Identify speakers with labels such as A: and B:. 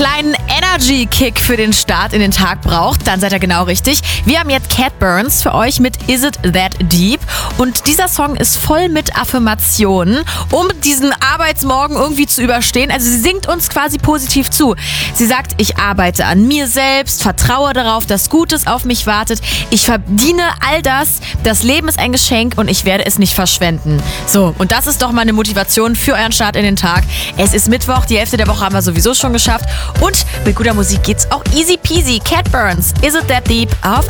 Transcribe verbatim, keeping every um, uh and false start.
A: kleinen Energy-Kick für den Start in den Tag braucht, dann seid ihr genau richtig. Wir haben jetzt Cat Burns für euch mit Is It That Deep? Und dieser Song ist voll mit Affirmationen, um diesen Arbeitsmorgen irgendwie zu überstehen. Also sie singt uns quasi positiv zu. Sie sagt, ich arbeite an mir selbst, vertraue darauf, dass Gutes auf mich wartet. Ich verdiene all das. Das Leben ist ein Geschenk und ich werde es nicht verschwenden. So, und das ist doch mal eine Motivation für euren Start in den Tag. Es ist Mittwoch, die Hälfte der Woche haben wir sowieso schon geschafft. Und mit guter Musik geht's auch easy peasy. Cat Burns, Is It That Deep auf